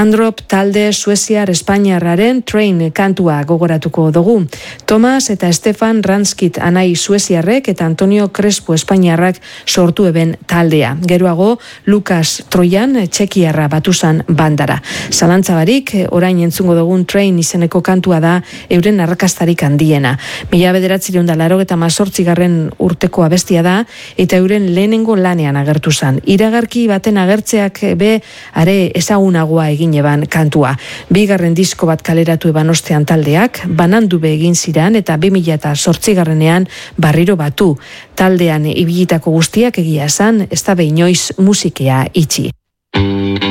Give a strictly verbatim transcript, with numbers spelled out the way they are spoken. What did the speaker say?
Androp talde Sueziar Espainiarraren Train kantua gogoratuko dugu. Tomas eta Stefan Ranskit anai Sueziarrek eta Antonio Crespo Espainiarrak sortu eben taldea. Geroago Lukas Troian Txekiarra batuzan bandara. Zalantzabarik, orain entzungo dugun Train izeneko kantua da euren arrakastarik handiena. Mila bederatzireun da larogeta mazortzigarren urteko abestia da eta euren lehenengo lanean agertu zan. Iragarki baten agertzeak be are ezagunagoa egin eban kantua. Bigarren disko bat kaleratu eban ostean taldeak, banandu be egin ziran eta bi mila zortzigarrenean barriro batu. Taldean ibilitako guztiak egia esan, ez da be inoiz musikea itxi.